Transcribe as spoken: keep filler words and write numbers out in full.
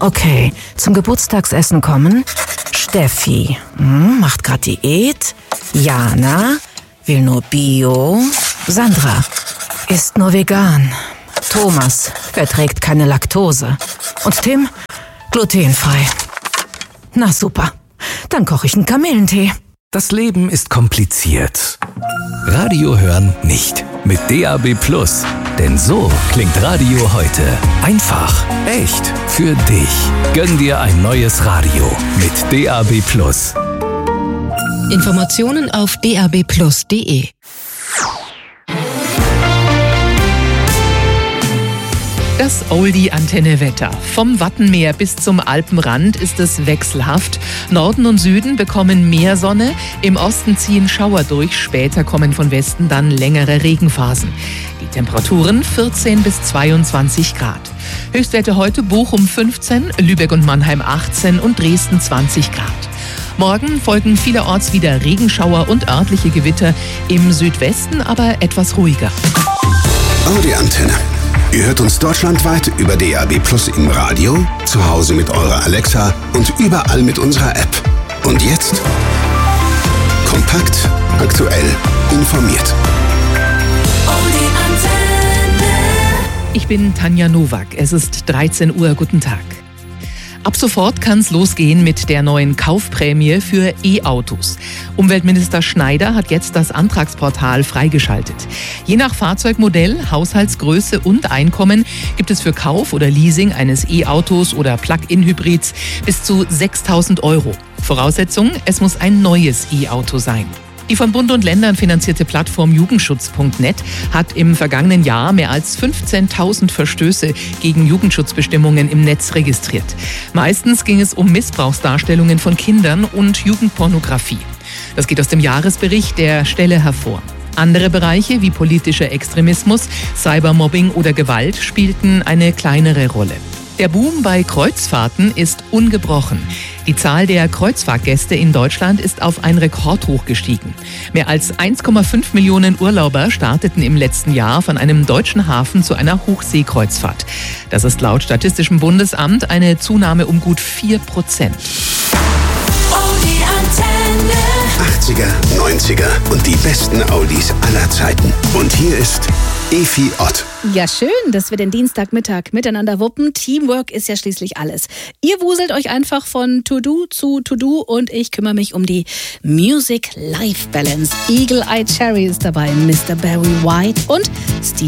Okay, zum Geburtstagsessen kommen Steffi, hm, macht grad Diät. Jana, will nur Bio. Sandra, isst nur vegan. Thomas, verträgt keine Laktose. Und Tim, glutenfrei. Na super, dann koche ich einen Kamillentee. Das Leben ist kompliziert. Radio hören nicht. Mit D A B Plus. Denn so klingt Radio heute. Einfach, echt, für dich. Gönn dir ein neues Radio mit D A B Plus. Informationen auf d a b plus punkt d e. Das Oldie-Antenne-Wetter. Vom Wattenmeer bis zum Alpenrand ist es wechselhaft. Norden und Süden bekommen mehr Sonne, im Osten ziehen Schauer durch, später kommen von Westen dann längere Regenphasen. Die Temperaturen vierzehn bis zweiundzwanzig Grad. Höchstwerte heute: Bochum fünfzehn, Lübeck und Mannheim achtzehn und Dresden zwanzig Grad. Morgen folgen vielerorts wieder Regenschauer und örtliche Gewitter, im Südwesten aber etwas ruhiger. Audi-Antenne. Ihr hört uns deutschlandweit über D A B Plus im Radio, zu Hause mit eurer Alexa und überall mit unserer App. Und jetzt kompakt, aktuell, informiert. Ich bin Tanja Nowak. Es ist dreizehn Uhr. Guten Tag. Ab sofort kann es losgehen mit der neuen Kaufprämie für E-Autos. Umweltminister Schneider hat jetzt das Antragsportal freigeschaltet. Je nach Fahrzeugmodell, Haushaltsgröße und Einkommen gibt es für Kauf oder Leasing eines E-Autos oder Plug-in-Hybrids bis zu sechstausend Euro. Voraussetzung: es muss ein neues E-Auto sein. Die von Bund und Ländern finanzierte Plattform Jugendschutz punkt net hat im vergangenen Jahr mehr als fünfzehntausend Verstöße gegen Jugendschutzbestimmungen im Netz registriert. Meistens ging es um Missbrauchsdarstellungen von Kindern und Jugendpornografie. Das geht aus dem Jahresbericht der Stelle hervor. Andere Bereiche wie politischer Extremismus, Cybermobbing oder Gewalt spielten eine kleinere Rolle. Der Boom bei Kreuzfahrten ist ungebrochen. Die Zahl der Kreuzfahrtgäste in Deutschland ist auf ein Rekordhoch gestiegen. Mehr als eins Komma fünf Millionen Urlauber starteten im letzten Jahr von einem deutschen Hafen zu einer Hochseekreuzfahrt. Das ist laut Statistischem Bundesamt eine Zunahme um gut vier Prozent. achtziger, neunziger und die besten Audis aller Zeiten. Und hier ist Efi Ott. Ja, schön, dass wir den Dienstagmittag miteinander wuppen. Teamwork ist ja schließlich alles. Ihr wuselt euch einfach von To-Do zu To-Do und ich kümmere mich um die Music-Life-Balance. Eagle Eye Cherry ist dabei, Mister Barry White und Steve